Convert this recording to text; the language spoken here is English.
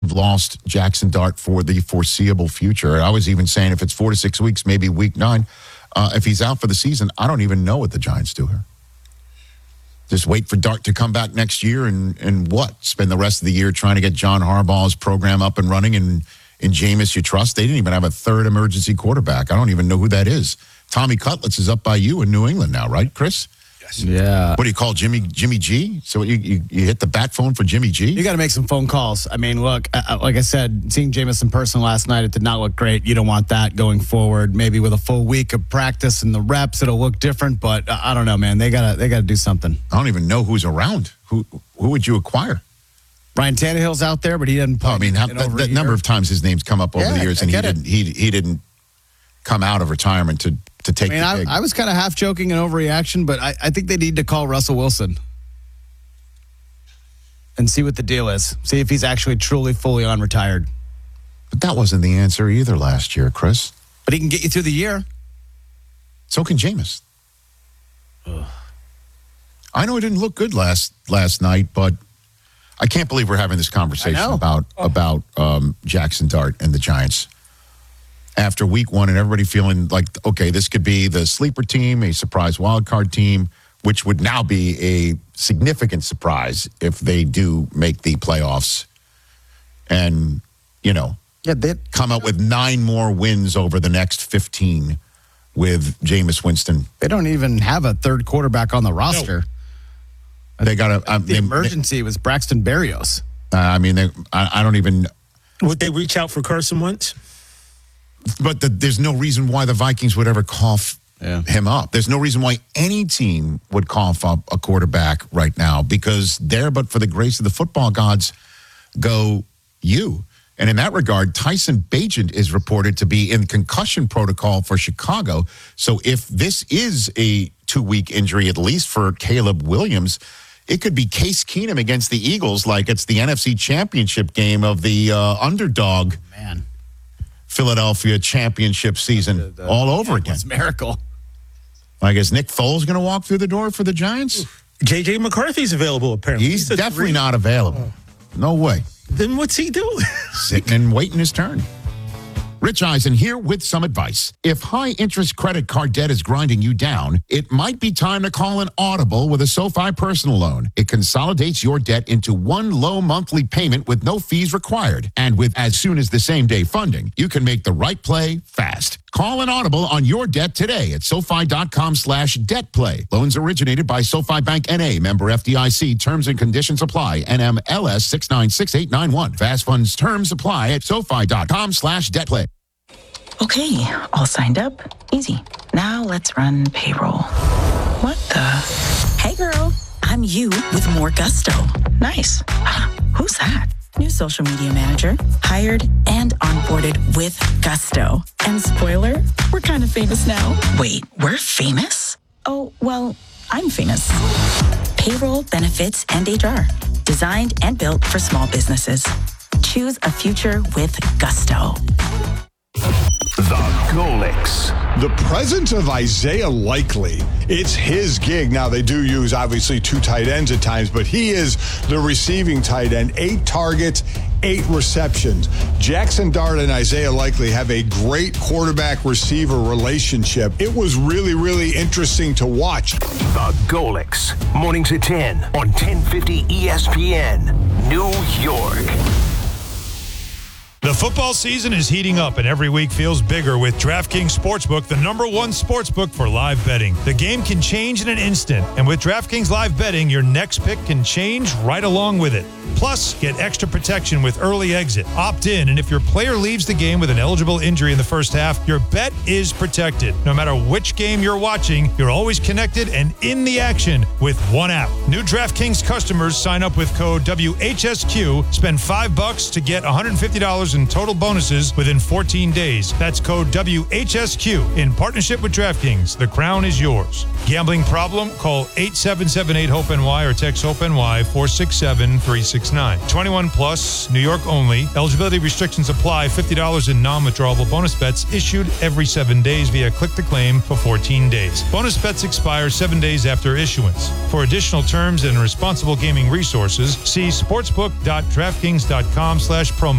lost Jackson Dart for the foreseeable future. I was even saying if it's 4 to 6 weeks, maybe week 9, if he's out for the season, I don't even know what the Giants do here. Just wait for Dart to come back next year and what? Spend the rest of the year trying to get John Harbaugh's program up and running and in Jameis you trust. They didn't even have a third emergency quarterback. I don't even know who that is. Tommy Cutlets is up by you in New England now, right, Chris? Yes. Yeah. What do you call Jimmy G? So you hit the bat phone for Jimmy G? You got to make some phone calls. I mean, look, like I said, seeing Jameis in person last night, it did not look great. You don't want that going forward. Maybe with a full week of practice and the reps, it'll look different. But I don't know, man. They gotta do something. I don't even know who's around. Who would you acquire? Ryan Tannehill's out there, but he doesn't play. I mean, that number of times his name's come up over the years, and he didn't come out of retirement to take the gig. I was kind of half joking and overreaction, but I think they need to call Russell Wilson and see what the deal is. See if he's actually truly fully unretired. But that wasn't the answer either last year, Chris. But he can get you through the year. So can Jameis. I know it didn't look good last night, but I can't believe we're having this conversation about Jackson Dart and the Giants after week 1 and everybody feeling like, okay, this could be the sleeper team, a surprise wild card team, which would now be a significant surprise if they do make the playoffs and, come up with 9 more wins over the next 15 with Jameis Winston. They don't even have a third quarterback on the roster. No. They got the emergency was Braxton Berrios. I don't even. Would they reach out for Carson Wentz? But there's no reason why the Vikings would ever cough him up. There's no reason why any team would cough up a quarterback right now because but for the grace of the football gods, go you. And in that regard, Tyson Bagent is reported to be in concussion protocol for Chicago. So if this is a 2-week injury, at least for Caleb Williams, it could be Case Keenum against the Eagles like it's the NFC Championship game of the underdog Philadelphia championship season all over again. It's a miracle. I guess Nick Foles going to walk through the door for the Giants? J.J. McCarthy's available, apparently. He's definitely not available. No way. Then what's he doing? Sitting and waiting his turn. Rich Eisen here with some advice. If high-interest credit card debt is grinding you down, it might be time to call an Audible with a SoFi personal loan. It consolidates your debt into one low monthly payment with no fees required. And with as soon as the same-day funding, you can make the right play fast. Call an Audible on your debt today at SoFi.com/debtplay. Loans originated by SoFi Bank N.A., member FDIC. Terms and conditions apply. NMLS 696891. Fast funds terms apply at SoFi.com/debtplay. Okay, all signed up. Easy. Now let's run payroll. What the? Hey girl, I'm you with more gusto. Nice. Who's that? New social media manager. Hired and onboarded with gusto. And spoiler, we're kind of famous now. Wait, we're famous? Oh, well, I'm famous. Payroll, benefits, and HR. Designed and built for small businesses. Choose a future with gusto. The Golics. The presence of Isaiah Likely, it's his gig. Now, they do use, obviously, 2 tight ends at times, but he is the receiving tight end. 8 targets, 8 receptions. Jackson Dart and Isaiah Likely have a great quarterback-receiver relationship. It was really, really interesting to watch. The Golics. Mornings at 10 on 1050 ESPN, New York. The football season is heating up, and every week feels bigger with DraftKings Sportsbook, the #1 sportsbook for live betting. The game can change in an instant, and with DraftKings Live Betting, your next pick can change right along with it. Plus, get extra protection with early exit. Opt in, and if your player leaves the game with an eligible injury in the first half, your bet is protected. No matter which game you're watching, you're always connected and in the action with one app. New DraftKings customers sign up with code WHSQ, spend $5 to get $150 in total bonuses within 14 days. That's code WHSQ in partnership with DraftKings. The crown is yours. Gambling problem? Call 877-8-HOPE-NY or text HOPE-NY 467-369. 21 plus, New York only. Eligibility restrictions apply. $50 in non-withdrawable bonus bets issued every 7 days via click to claim for 14 days. Bonus bets expire 7 days after issuance. For additional terms and responsible gaming resources, see sportsbook.draftkings.com/promo.